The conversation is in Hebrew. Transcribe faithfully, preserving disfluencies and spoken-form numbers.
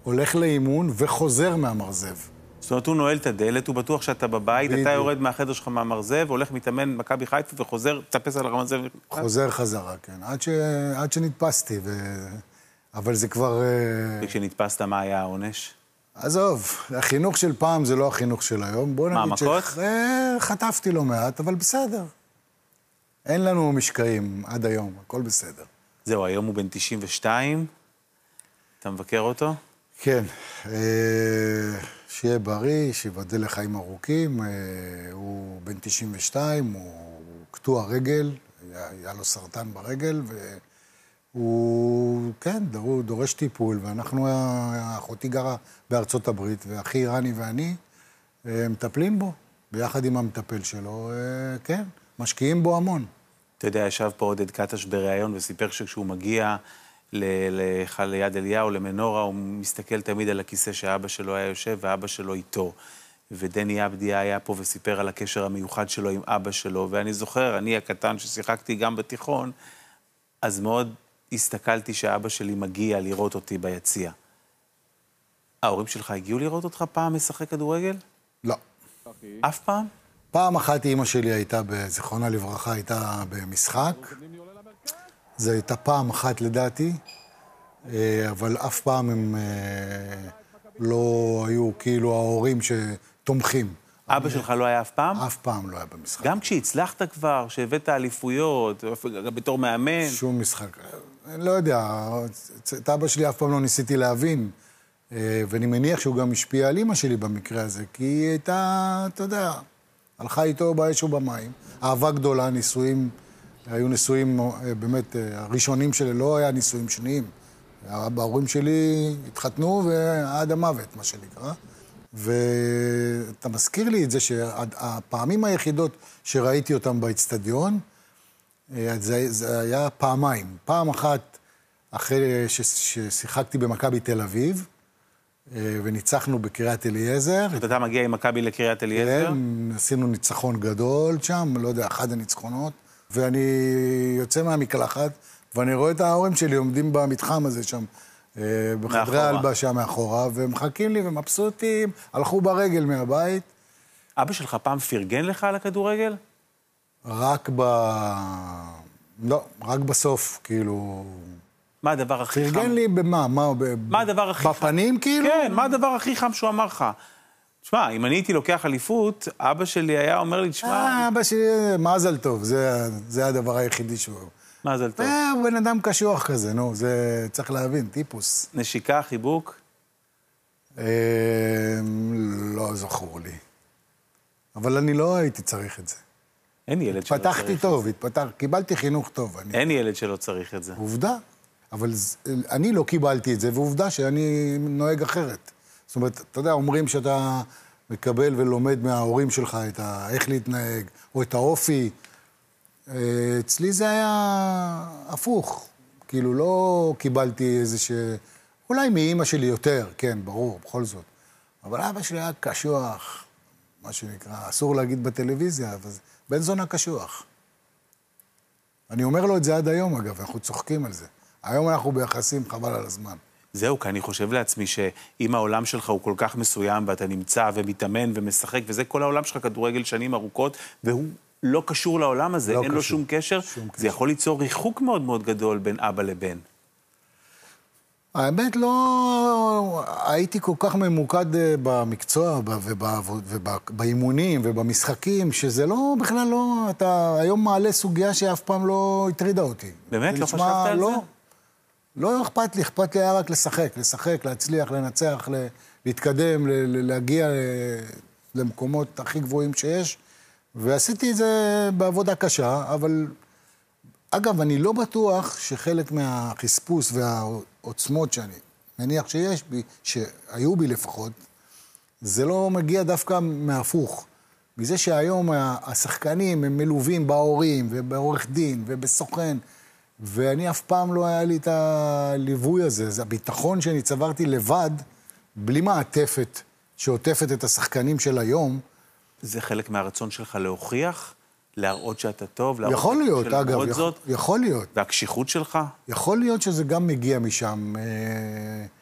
הולך לאימון וחוזר מהמרזב. זאת אומרת, הוא נועל את הדלת, הוא בטוח שאתה בבית, אתה יורד מהחדר שלך מהמרזב, הולך מתאמן מכבי חיפה וחוזר, תפס על הרמזב. חוזר חזרה, כן. עד, ש... עד שנתפסתי, ו... אבל זה כבר... וכשנתפסת, מה היה העונש? עזוב, החינוך של פעם זה לא החינוך של היום. בוא מה, נגיד מכות? ש... חטפתי לא מעט, אבל בסדר. אין לנו משקעים עד היום, הכל בסדר. זהו, היום הוא בן תשעים ושתיים. אתה מבקר אותו? כן. שיהיה בריא, שיבדל לחיים ארוכים. הוא בן תשעים ושתיים, הוא קטוע רגל, היה לו סרטן ברגל, והוא, כן, הוא דורש טיפול, ואנחנו, אחותי גרה בארצות הברית, ואחי רני ואני מטפלים בו, ביחד עם המטפל שלו, כן, משקיעים בו המון. אתה יודע, ישב פה עודד קטש בריאיון וסיפר שכשהוא מגיע ליד אליהו, למנורה, הוא מסתכל תמיד על הכיסא שאבא שלו היה יושב, ואבא שלו איתו. ודני עבדיה היה פה וסיפר על הקשר המיוחד שלו עם אבא שלו, ואני זוכר, אני הקטן ששיחקתי גם בתיכון, אז מאוד הסתכלתי שאבא שלי מגיע לראות אותי ביציע. ההורים שלך הגיעו לראות אותך פעם משחק כדורגל? לא. אף פעם? פעם אחת אמא שלי הייתה, בזיכרונה לברכה, הייתה במשחק. זו הייתה פעם אחת לדעתי, אבל אף פעם הם לא היו כאילו ההורים שתומכים. אבא שלך לא היה אף פעם? אף פעם לא היה במשחק. גם כשהצלחת כבר, שהבאת אליפויות, בתור מאמן? שום משחק. אני לא יודע, את אבא שלי אף פעם לא ניסיתי להבין, ואני מניח שהוא גם השפיע על אמא שלי במקרה הזה, כי היא הייתה, אתה יודע, הלכה איתו באש ובמים. אהבה גדולה, נישואים, היו נישואים באמת, הראשונים שלי לא היה נישואים שניים. ההורים שלי התחתנו ועד המוות, מה שנקרא. ואתה מזכיר לי את זה שהפעמים היחידות שראיתי אותם באצטדיון, זה, זה היה פעמיים. פעם אחת אחרי ששיחקתי במכבי תל אביב, וניצחנו בקריית אליעזר. אתה מגיע עם מכבי לקריית אליעזר? כן, עשינו ניצחון גדול שם, לא יודע, אחד הניצחונות, ואני יוצא מהמקלחת, ואני רואה את ההורים שלי עומדים במתחם הזה שם, בחדרי ההלבשה מאחורה, ומחכים לי ומבסוטים, הלכו ברגל מהבית. אבא שלך פעם פרגן לך על הכדורגל? רק ב... לא, רק בסוף, כאילו... מה הדבר הכי חם? פרגן לי במה? מה, ב... מה הדבר הכי חם? בפנים כאילו? כן, מה הדבר הכי חם שהוא אמר לך? תשמע, אם אני הייתי לוקח אליפות, אבא שלי היה אומר לי, תשמע... אה, אבא שלי, מזל טוב, זה, זה הדבר היחידי שהוא... מזל טוב. אה, הוא בן אדם קשוח כזה, נו, זה צריך להבין, טיפוס. נשיקה, חיבוק? אה, לא זכור לי. אבל אני לא הייתי צריך את זה. אין ילד שלא צריך את זה. התפתחתי טוב, התפתח, קיבלתי חינוך טוב. אני... אין ילד שלא צריך את זה. עובדה, אבל אני לא קיבלתי את זה, ועובדה שאני נוהג אחרת. זאת אומרת, אתה יודע, אומרים שאתה מקבל ולומד מההורים שלך את ה... איך להתנהג, או את האופי. אצלי זה היה הפוך. כאילו, לא קיבלתי איזה ש... אולי מאמא שלי יותר, כן, ברור, בכל זאת. אבל אבא שלי היה קשוח, מה שנקרא, אסור להגיד בטלוויזיה, אבל בן זונה קשוח. אני אומר לו את זה עד היום, אגב, אנחנו צוחקים על זה. היום אנחנו ביחסים, חבל על הזמן. זהו, כי אני חושב לעצמי שאם העולם שלך הוא כל כך מסוים, ואתה נמצא ומתאמן ומשחק, וזה כל העולם שלך כדורגל שנים ארוכות, והוא לא קשור לעולם הזה, לא אין קשור. לו שום קשר, שום זה קשר. יכול ליצור ריחוק מאוד מאוד גדול בין אבא לבן. האמת לא... הייתי כל כך ממוקד במקצוע ובאימונים ובמשחקים, שזה לא, בכלל לא... אתה היום מעלה סוגיה שאף פעם לא הטרידה אותי. באמת? לא נשמע, חשבת על לא, זה? לא אכפת לי, אכפת לי היה רק לשחק, לשחק, להצליח, לנצח, להתקדם, להגיע למקומות הכי גבוהים שיש, ועשיתי את זה בעבודה קשה, אבל... אגב, אני לא בטוח שחלק מהחספוס והעוצמות שאני מניח שיש בי, שהיו בי לפחות, זה לא מגיע דווקא מהפוך. מזה שהיום השחקנים הם מלווים בהורים ובעורך דין ובסוכן, ואני אף פעם לא היה לי את הליווי הזה. זה הביטחון שאני צברתי לבד, בלי מעטפת שעוטפת את השחקנים של היום. זה חלק מהרצון שלך להוכיח? להראות שאתה טוב? יכול להיות, אגב, יכול, יכול להיות. והקשיחות שלך? יכול להיות שזה גם מגיע משם.